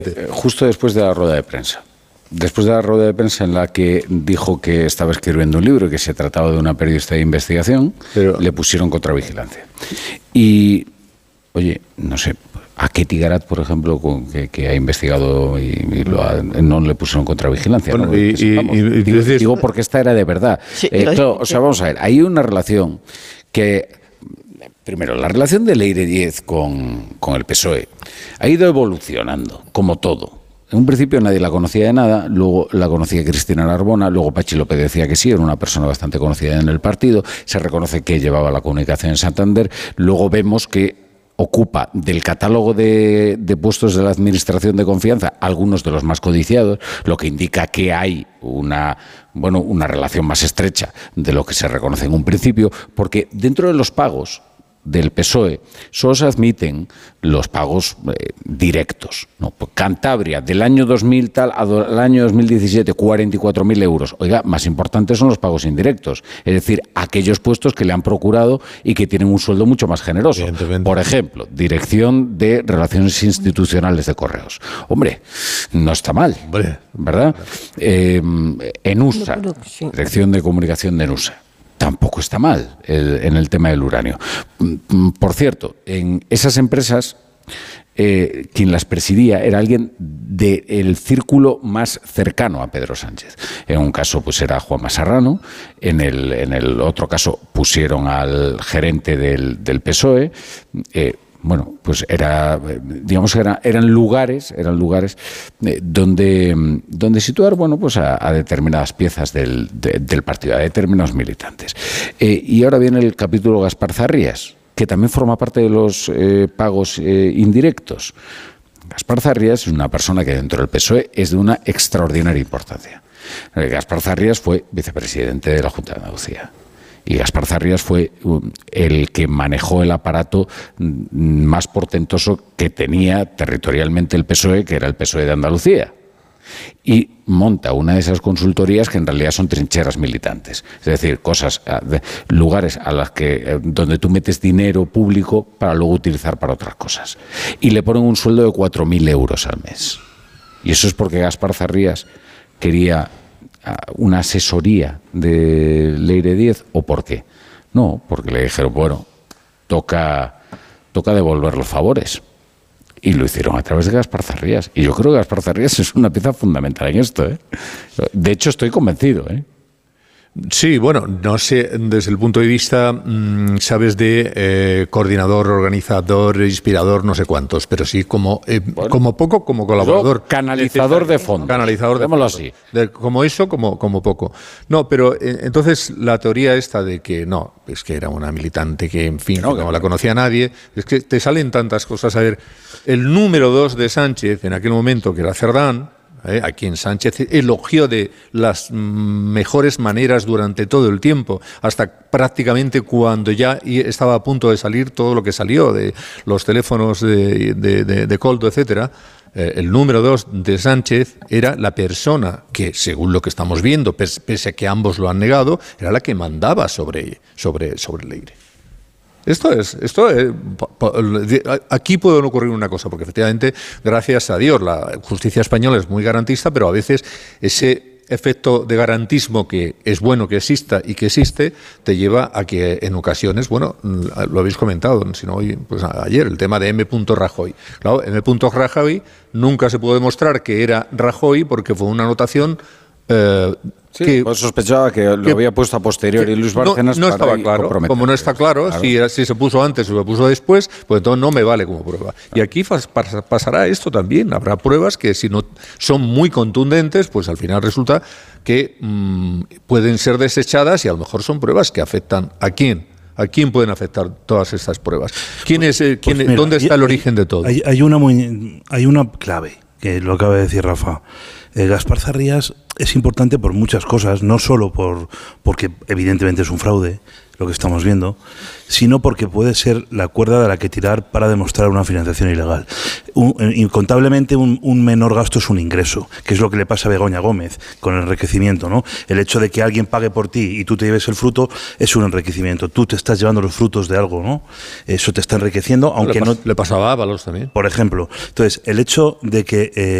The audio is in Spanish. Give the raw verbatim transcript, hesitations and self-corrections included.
Eh, justo después de la rueda de prensa. Después de la rueda de prensa en la que dijo que estaba escribiendo un libro y que se trataba de una periodista de investigación, pero le pusieron contravigilancia. Y, oye, no sé, a Ketty Garat, por ejemplo, con, que, que ha investigado y, y lo ha, no le pusieron contravigilancia. Bueno, ¿no? y, y, vamos, y, y, digo, digo porque esta era de verdad. Sí, eh, claro, o sea, vamos a ver, hay una relación que... Primero, la relación de Leire Díez con, con el P S O E ha ido evolucionando, como todo. En un principio nadie la conocía de nada, luego la conocía Cristina Narbona, luego Pachi López decía que sí, era una persona bastante conocida en el partido, se reconoce que llevaba la comunicación en Santander, luego vemos que ocupa del catálogo de, de puestos de la administración de confianza algunos de los más codiciados, lo que indica que hay una, bueno, una relación más estrecha de lo que se reconoce en un principio, porque dentro de los pagos del P S O E solo se admiten los pagos eh, directos, ¿no? Cantabria, del año dos mil tal al año dos mil diecisiete, cuarenta y cuatro mil euros. Oiga, más importantes son los pagos indirectos, es decir, aquellos puestos que le han procurado y que tienen un sueldo mucho más generoso. Por ejemplo, Dirección de Relaciones Institucionales de Correos. Hombre, no está mal, ¿verdad? Eh, ENUSA, Dirección de Comunicación de ENUSA. Tampoco está mal el, en el tema del uranio. Por cierto, en esas empresas, eh, quien las presidía era alguien del círculo más cercano a Pedro Sánchez. En un caso, pues era Juanma Serrano, en el, en el otro caso pusieron al gerente del, del P S O E. Eh, Bueno, pues era, digamos que era, eran lugares, eran lugares eh, donde, donde situar, bueno, pues a, a determinadas piezas del, de, del partido, a determinados militantes. Eh, y ahora viene el capítulo Gaspar Zarrías, que también forma parte de los eh, pagos eh, indirectos. Gaspar Zarrías es una persona que dentro del P S O E es de una extraordinaria importancia. Eh, Gaspar Zarrías fue vicepresidente de la Junta de Andalucía. Y Gaspar Zarrías fue el que manejó el aparato más portentoso que tenía territorialmente el P S O E, que era el P S O E de Andalucía. Y monta una de esas consultorías que en realidad son trincheras militantes. Es decir, cosas, lugares a las que, donde tú metes dinero público para luego utilizar para otras cosas. Y le ponen un sueldo de cuatro mil euros al mes. Y eso es porque Gaspar Zarrías quería una asesoría de Leire Díez, ¿o por qué? No, porque le dijeron, bueno, toca, toca devolver los favores. Y lo hicieron a través de Gaspar Zarrías. Y yo creo que Gaspar Zarrías es una pieza fundamental en esto, ¿eh? De hecho, estoy convencido, ¿eh? Sí, bueno, no sé, desde el punto de vista, mmm, sabes, de eh, coordinador, organizador, inspirador, no sé cuántos, pero sí como eh, bueno, como poco como colaborador. Canalizador de fondos. Canalizador de fondos. Así. De, como eso, como, como poco. No, pero eh, entonces la teoría esta de que no, es que era una militante que, en fin, no, que no la conocía nadie, es que te salen tantas cosas. A ver, el número dos de Sánchez en aquel momento, que era Cerdán, Eh, a quien Sánchez elogió de las mejores maneras durante todo el tiempo, hasta prácticamente cuando ya estaba a punto de salir todo lo que salió de los teléfonos de, de, de, de Coldo, etcétera. Eh, el número dos de Sánchez era la persona que, según lo que estamos viendo, pese, pese a que ambos lo han negado, era la que mandaba sobre, sobre, sobre Leire. Esto es, esto es, aquí puede ocurrir una cosa, porque efectivamente, gracias a Dios, la justicia española es muy garantista, pero a veces ese efecto de garantismo que es bueno que exista y que existe, te lleva a que en ocasiones, bueno, lo habéis comentado, si no hoy, pues ayer, el tema de M. Rajoy. Claro, M. Rajoy nunca se pudo demostrar que era Rajoy porque fue una anotación eh, Sí, que, pues sospechaba que lo que, había puesto a posteriori Luis Bárcenas. No, no estaba claro. Como no está claro, claro. Si, si se puso antes o se puso después, pues entonces no me vale como prueba. Claro. Y aquí pas, pas, pasará esto también. Habrá pruebas que, si no son muy contundentes, pues al final resulta que mmm, pueden ser desechadas, y a lo mejor son pruebas que afectan a quién. ¿A quién pueden afectar todas estas pruebas? ¿Quién es, eh, quién, pues mira, ¿Dónde está hay, el origen de todo? Hay, hay, una muy, hay una clave, que lo acaba de decir Rafa. Eh, Gaspar Zarrías es importante por muchas cosas, no solo por porque evidentemente es un fraude, lo que estamos viendo, sino porque puede ser la cuerda de la que tirar para demostrar una financiación ilegal. Un, incontablemente un, un menor gasto es un ingreso, que es lo que le pasa a Begoña Gómez con el enriquecimiento, ¿no? El hecho de que alguien pague por ti y tú te lleves el fruto es un enriquecimiento. Tú te estás llevando los frutos de algo, ¿no? Eso te está enriqueciendo, aunque le no... Le pasaba a Ábalos también. Por ejemplo. Entonces, el hecho de que... Eh,